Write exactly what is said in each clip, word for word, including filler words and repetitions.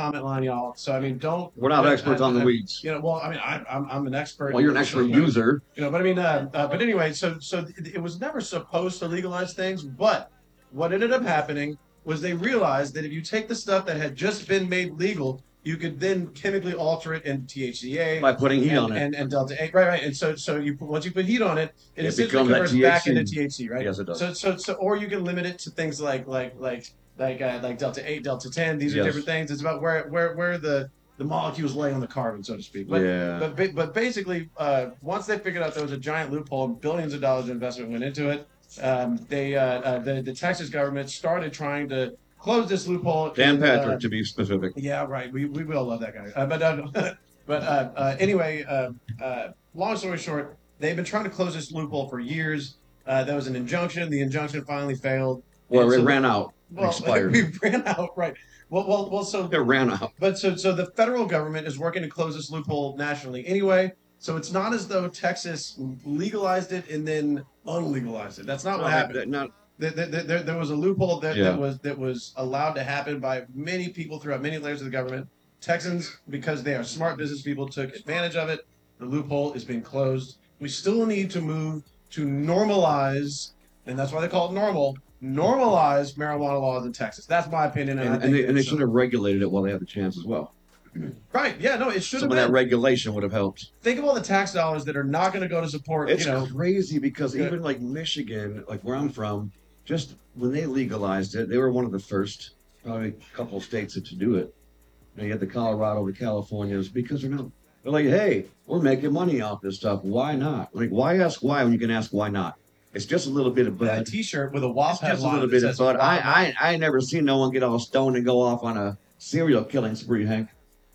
comment line, y'all. So I mean, don't. We're not experts I, on the I, weeds. You know, well, I mean, I, I'm I'm an expert. Well, you're an expert user. You know, but I mean, uh, uh, but anyway, so so it, it was never supposed to legalize things, but what ended up happening was they realized that if you take the stuff that had just been made legal, you could then chemically alter it in T H C A by putting heat and, on it and, and delta eight, right, right. And so so you once you put heat on it, it, it essentially becomes converts back into T H C, right? Yes, it does. So so so or you can limit it to things like like like like uh, like delta eight, delta ten. These are yes. different things. It's about where where where the the molecules lay on the carbon, so to speak. But, yeah. But but basically, uh, once they figured out there was a giant loophole, billions of dollars of investment went into it. Um, they uh, uh, the the Texas government started trying to close this loophole. Dan in, Patrick, uh, to be specific. Yeah, right. We we will love that guy. Uh, but uh, but uh, uh, anyway, uh, uh, long story short, they've been trying to close this loophole for years. Uh, there was an injunction. The injunction finally failed. Well, it so ran the, out. Well, expired. We ran out, right? Well, well, well. So it ran out. But so, so the federal government is working to close this loophole nationally anyway. So it's not as though Texas legalized it and then unlegalized it. That's not no, what happened. That, not, there, there, there, there was a loophole that, yeah. that was that was allowed to happen by many people throughout many layers of the government. Texans, because they are smart business people, took advantage of it. The loophole is being closed. We still need to move to normalize, and that's why they call it normal. Normalize marijuana laws in Texas. That's my opinion, and, and, and they, and they should have regulated it while they had the chance as well. Right? Yeah. No, it should Some have of been. that regulation would have helped. Think of all the tax dollars that are not going to go to support. It's you know, crazy because good. even like Michigan, like where I'm from, just when they legalized it, they were one of the first, probably a couple of states to do it. And you had the Colorado, the Californias, because they're not. They're like, hey, we're making money off this stuff. Why not? Like, why ask why when you can ask why not? It's just a little bit of bud. A T-shirt with a wasp It's just a little bit of bud. I, I I never seen no one get all stoned and go off on a serial killing spree, Hank.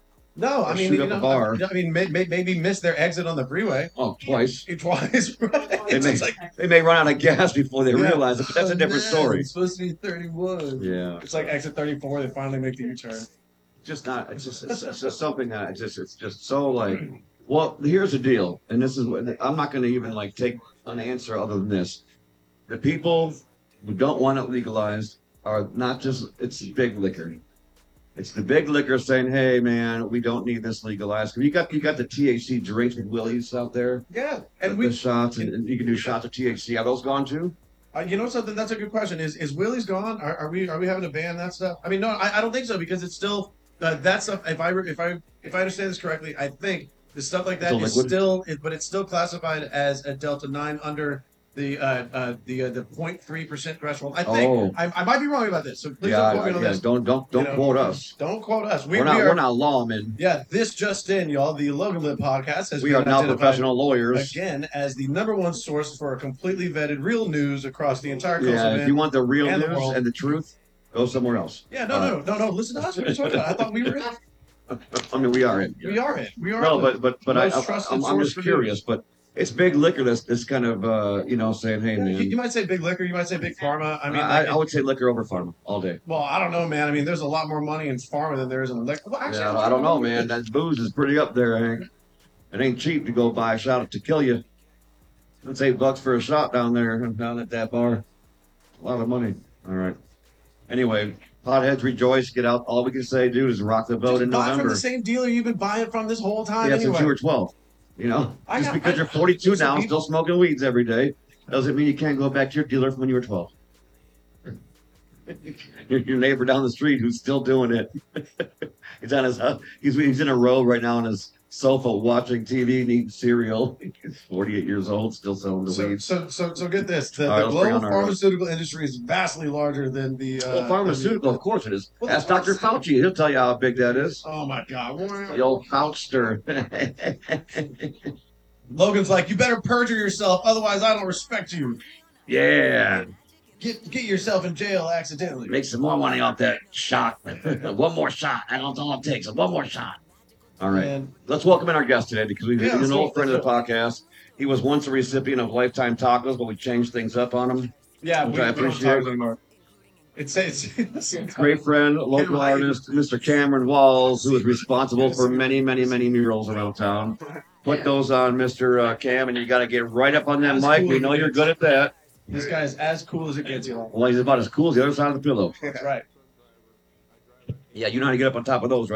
No, I mean, shoot you up know, a bar. I mean, may, may, maybe miss their exit on the freeway. Oh, twice. Twice, right? They It's may, just like, they may run out of gas before they Yeah. realize it, but that's a oh, different man, story. It's supposed to be thirty-one. Yeah. It's like exit thirty-four. They finally make the U-turn. Just not. It's just it's, it's just something that it's just it's just so like. Well, here's the deal, and this is what I'm not going to even like take an answer other than this. The people who don't want it legalized are not just it's big liquor. It's the big liquor saying, "Hey, man, we don't need this legalized." You got you got the T H C drinks with Willie's out there. Yeah, and the, we the shots, and, and you can do shots of T H C. Are those gone too? Uh, you know something? That's a good question. Is is Willie's gone? Are, are we are we having to ban that stuff? I mean, no, I, I don't think so because it's still uh, that stuff. If I if I if I understand this correctly, I think the stuff like that is still, it, but it's still classified as a Delta nine under the uh, uh, the uh, the zero point three percent threshold. I think Oh. I, I might be wrong about this, so please Yeah, don't quote me I- on yeah, this. don't don't don't You know, quote us. Don't quote us. We, We're not we are, we're not lawmen. Yeah, this just in, y'all. The Logan Lib podcast has We been are now identified professional lawyers. again as the number one source for completely vetted real news across the entire coastal Yeah, if band. you want the real and the news world. and the truth, go somewhere else. Yeah, no, Uh, no, no, no. Listen to us. What are you talking about? I thought we were. I mean, we are in. We are it. We are. No, the but but but I, most I, trusted I'm, I'm source just for curious. news. But it's big liquor that's, that's kind of uh, you know saying, hey Yeah, man. you, you might say big liquor. You might say big pharma. I I mean, I, like, I would say liquor over pharma all day. well, I don't know, man. I mean, there's a lot more money in pharma than there is in liquor. Well, actually, Yeah, I don't know, man. That booze is pretty up there, Hank. It ain't cheap to go buy a shot to kill you. It's eight bucks for a shot down there, down at that bar. A lot of money. All right. Anyway, potheads rejoice. Get out. All we can say, dude, is rock the boat Just in buy November. from the same dealer you've been buying from this whole time. Yeah, anyway. since you were twelve. You know, I just got- because I- you're forty-two some now, people- still smoking weeds every day, doesn't mean you can't go back to your dealer from when you were twelve. your, your neighbor down the street who's still doing it. he's on his uh, he's he's in a row right now on his sofa watching T V and eating cereal. He's forty-eight years old, still selling the So, weeds. so, so, so get this: the, All right, the let's bring global on our- pharmaceutical industry is vastly larger than the. Uh, Well, pharmaceutical, of course it is. Well, Ask that's- Doctor Fauci. He'll tell you how big that is. Oh my God! The old Fauster. Logan's like, you better perjure yourself, otherwise I don't respect you. yeah. Get get yourself in jail accidentally. Make some more money off that shot. One more shot. That's all it takes. One more shot. All right. And Let's welcome in our guest today because we've Yeah, he's let's an old go. friend of the podcast. He was once a recipient of Lifetime Tacos, but we changed things up on him. yeah, Which we, I we don't appreciate. talk anymore. It's it's, it's Great friend, local Right. artist, Mister Cameron Walls, who is responsible for many, many, many murals around town. Put those on, Mister Uh, Cam, and you got to get right up on that That's mic. cool. We know you're good at that. This guy's as cool as it gets, you know. Well, he's about as cool as the other side of the pillow. Right. Yeah, you know how to get up on top of those, right?